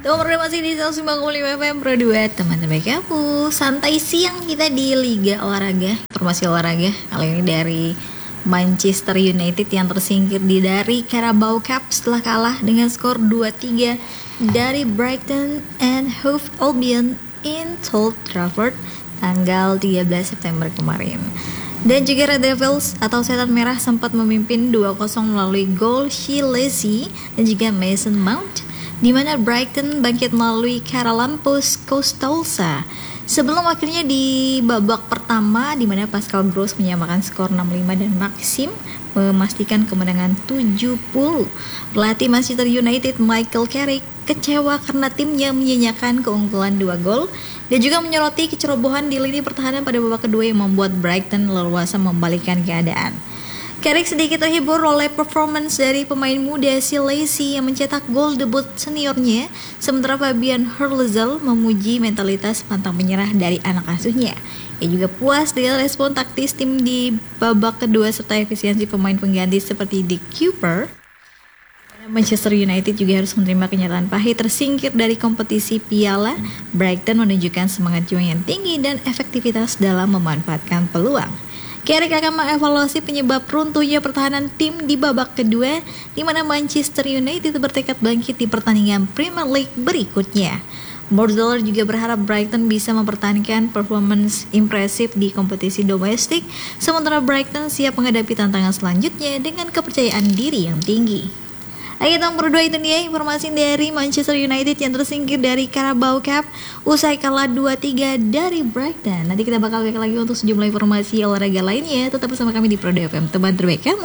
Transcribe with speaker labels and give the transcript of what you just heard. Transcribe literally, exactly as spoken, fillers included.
Speaker 1: Nomor masih di seratus lima koma lima F M Pro dua, teman terbaik kamu. Santai siang kita di Liga Olahraga. Informasi olahraga kali ini dari Manchester United yang tersingkir di dari Carabao Cup setelah kalah dengan skor dua tiga dari Brighton and Hove Albion in Old Trafford tanggal tiga belas September kemarin. Dan juga Red Devils atau Setan Merah sempat memimpin dua kosong melalui gol Shilesi dan juga Mason Mount, di mana Brighton bangkit melalui Karalampos Kostolsa sebelum akhirnya di babak pertama di mana Pascal Gross menyamakan skor enam lima dan Maxim memastikan kemenangan tujuh puluh. Pelatih Manchester United Michael Carrick kecewa karena timnya menyanyikan keunggulan dua gol dan juga menyoroti kecerobohan di lini pertahanan pada babak kedua yang membuat Brighton leluasa membalikkan keadaan. Carrick sedikit terhibur oleh performance dari pemain muda Shilesi yang mencetak gol debut seniornya, sementara Fabian Hurlzel memuji mentalitas pantang menyerah dari anak asuhnya. Ia juga puas dengan respon taktis tim di babak kedua serta efisiensi pemain pengganti seperti Dick Cooper. Manchester United juga harus menerima kenyataan pahit tersingkir dari kompetisi Piala. Brighton menunjukkan semangat juang yang tinggi dan efektivitas dalam memanfaatkan peluang. Carrick akan mengevaluasi penyebab runtuhnya pertahanan tim di babak kedua, di mana Manchester United bertekad bangkit di pertandingan Premier League berikutnya. Bordeaux juga berharap Brighton bisa mempertahankan performance impresif di kompetisi domestik, sementara Brighton siap menghadapi tantangan selanjutnya dengan kepercayaan diri yang tinggi. Ayo nomor dua itu dia informasi dari Manchester United yang tersingkir dari Carabao Cup usai kalah dua tiga dari Brighton. Nanti kita bakal balik lagi untuk sejumlah informasi olahraga lainnya. Tetap bersama kami di Pro dua F M, teman terbaik kamu.